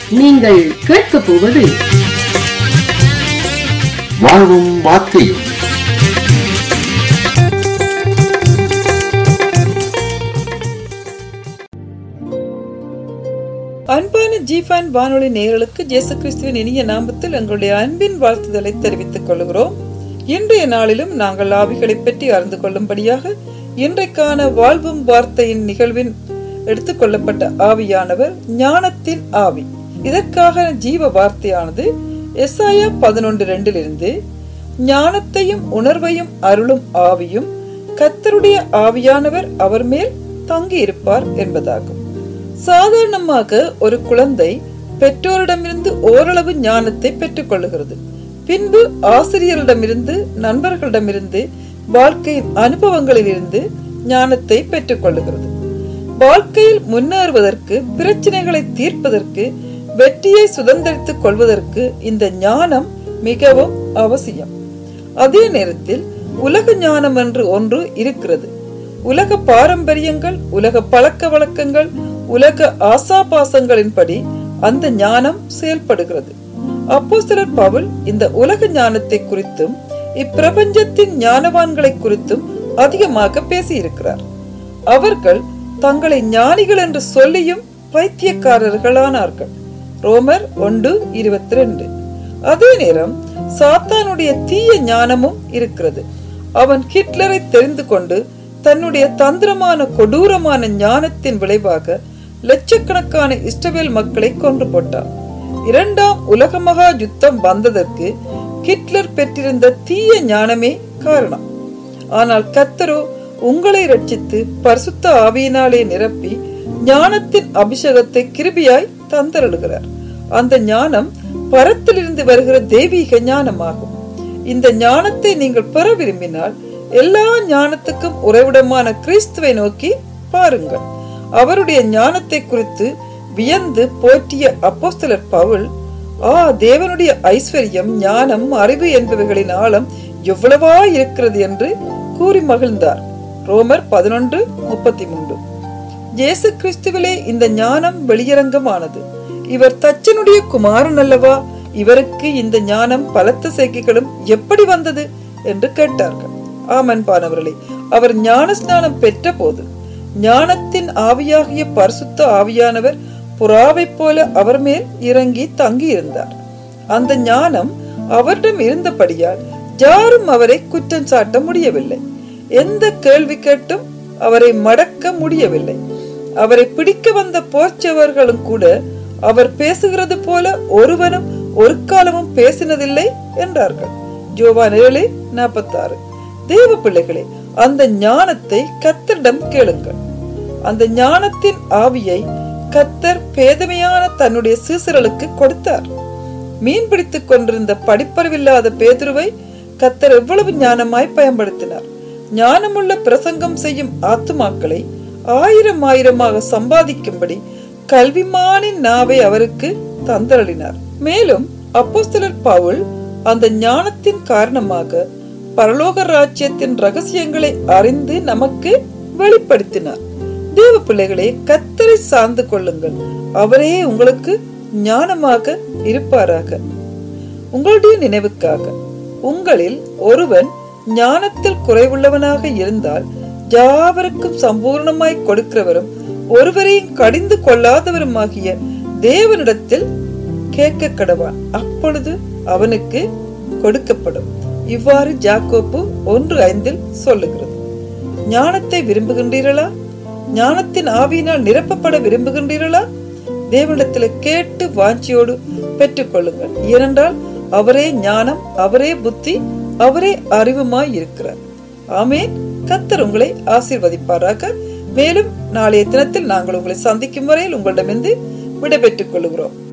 நீங்கள் கேட்கப் போவது வாழ்வும் வார்த்தையும். அன்பான ஜிஃபான் வானொலி நேயர்களுக்கு இயேசு கிறிஸ்துவின் இனிய நாமத்தில் எங்களுடைய அன்பின் வாழ்த்துதலை தெரிவித்துக் கொள்கிறோம். இன்றைய நாளிலும் நாங்கள் ஆவிகளை பற்றி அறிந்து கொள்ளும்படியாக இன்றைக்கான வாழ்வும் வார்த்தையின் நிகழ்வின் எடுத்துக்கொள்ளப்பட்ட ஆவியானவர் ஞானத்தின் ஆவி. இதற்காக ஜீவ வார்த்தையானது எசாயா 11:2 ஞானத்தையும் உணர்வையும் அருளும் ஆவியும் கர்த்தருடைய ஆவியானவர் அவர் மேல் தங்கி இருப்பார் என்பதாகும். சாதாரணமாக ஒரு குழந்தை பெற்றோரிடமிருந்து ஓரளவு ஞானத்தை பெற்றுக் கொள்ளுகிறது. பின்பு ஆசிரியரிடமிருந்து, நண்பர்களிடமிருந்து, வாழ்க்கையின் அனுபவங்களில் இருந்து ஞானத்தை பெற்றுக் கொள்ளுகிறது. வாழ்க்கையில் முன்னேறுவதற்கு, பிரச்சனைகளை தீர்ப்பதற்கு, வெற்றியை சுதந்திரித்துக் கொள்வதற்கு இந்த ஞானம் மிகவும் அவசியம். அதே நேரத்தில் உலக ஞானம் என்று ஒன்று இருக்கிறது. உலக பாரம்பரியங்கள், உலக பழக்க வழக்கங்கள், உலக ஆசாபாசங்களின்படி அந்த ஞானம் செயல்படுகிறது. அப்போஸ்தலர் பவுல் இந்த உலக ஞானத்தை குறித்தும் இப்பிரபஞ்சத்தின் ஞானவான்களை குறித்தும் அதிகமாக பேசியிருக்கிறார். அவர்கள் தங்களை ஞானிகள் என்று சொல்லியும் பைத்தியக்காரர்களானார்கள். ரோமர் 1:22. அதே நேரம் சாத்தானுடைய தீய ஞானமும் இருக்கிறது. அவன் ஹிட்லரை தெரிந்து கொண்டு தன்னுடைய தந்திரமான கொடூரமான ஞானத்தின் விளைவாக லட்சக்கணக்கான இஸ்ரவேல் மக்களை கொன்று போட்டான். இரண்டாம் உலக மகா யுத்தம் வந்ததற்கு ஹிட்லர் பெற்றிருந்த தீய ஞானமே காரணம். ஆனால் கர்த்தரோ உங்களை ரட்சித்து பரிசுத்த ஆவியினாலே நிரப்பி ஞானத்தின் அபிஷேகத்தை கிருபையாய் தந்தருளுகிறார். அந்த ஞானம் பரத்திலிருந்து வருகிற தெய்வீக ஞானமாகும். இந்த ஞானத்தை நீங்கள் பெற விரும்பினால் எல்லா ஞானத்துக்கும் உறைவிடமான கிறிஸ்துவை நோக்கி பாருங்கள். அவருடைய ஞானத்தை குறித்து வியந்து போற்றிய அப்போஸ்தலர் பவுல், தேவனுடைய ஐஸ்வர்யம், ஞானம், அறிவு என்பவைகளின் ஆழம் எவ்வளவா இருக்கிறது என்று கூறி மகிழ்ந்தார். ரோமர் 11:33. இயேசு கிறிஸ்துவிலே இந்த ஞானம் வெளியரங்கமானது. இவர் தச்சனுடைய குமாரன் அல்லவா? இவருக்கு இந்த ஞானம் பலத்த செய்கைகளும் எப்படி வந்தது என்று கேட்டார்கள். ஆமன்பானவர்களே, அவர் ஞான ஸ்நானம் பெற்ற போது ஞானத்தின் ஆவியாகிய பரிசுத்த ஆவியானவர் புறாவை போல அவர் மேல் இறங்கி தங்கி இருந்தார். அந்த ஞானம் அவரிடம் இருந்தபடியால் யாரும் அவரை குற்றம் சாட்ட முடியவில்லை. எந்த கேள்வி கேட்டும் அவரை மடக்க முடியவில்லை. அவரை பிடிக்க வந்த போர்ச்சவர்களும் கூட அவர் பேசுகிறது போல ஒருவனும் ஒரு காலமும் பேசினதில்லை என்றார்கள். யோவான் 7:46. தேவ பிள்ளைகளே, அந்த ஞானத்தை கர்த்தரிடம் கேளுங்கள். அந்த ஞானத்தின் ஆவியை கர்த்தர் பேதமையான தன்னுடைய சீசர்களுக்கு கொடுத்தார். மீன் பிடித்துக் கொண்டிருந்த படிப்பறிவில்லாத பேதுருவை கர்த்தர் எவ்வளவு ஞானமாய் பயன்படுத்தினார். ஞானமுள்ள பிரசங்கம் செய்யும் ஆத்துமாக்களை 1000 சம்பாதிக்கும்படி கல்விமானின் நாவை அவருக்கு தந்தருளினார். மேலும் அப்போஸ்தலர் பவுல் அந்த ஞானத்தின் காரணமாக பரலோக ராஜ்யத்தின் ரகசியங்களை அறிந்து நமக்கு வெளிப்படுத்தினார். தேவ பிள்ளைகளே, கர்த்தரை சார்ந்து கொள்ளுங்கள். அவரே உங்களுக்கு ஞானமாக இருப்பாராக. உங்களுடைய நினைவுக்காக, உங்களில் ஒருவன் ஞானத்தில் குறைவுள்ளவனாக இருந்தால் யாவருக்கும் சம்பூர்ணமாய் கொடுக்கிறவரும் ஒருவரையும் கடிந்து கொள்ளாதவருமாகிய தேவனிடத்தில் கேட்க கடவான். அப்பொழுது அவனுக்கு கொடுக்கப்படும். இவ்வாறு யாக்கோப்பு 1:5 சொல்லுகிறது. ஞானத்தை விரும்புகின்றீர்களா? ஞானத்தின் ஆவியினால் நிரப்பப்பட விரும்புகின்றீர்களா? தேவனிடத்தில் கேட்டு வாஞ்சியோடு பெற்றுக் கொள்ளுங்கள். ஏனென்றால் அவரே ஞானம், அவரே புத்தி, அவரே அறிவுமாய் இருக்கிறார். ஆமேன். கர்த்தர் உங்களை ஆசீர்வதிப்பாராக. மேலும் நாளைய தினத்தில் நாங்கள் உங்களை சந்திக்கும் வரையில் உங்களிடமிருந்து விடைபெற்றுக் கொள்கிறோம்.